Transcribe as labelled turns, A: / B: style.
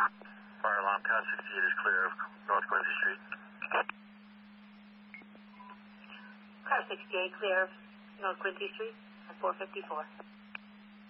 A: Fire alarm, car 68 is clear of North Quincy Street.
B: Car 68 clear of North Quincy Street at 454.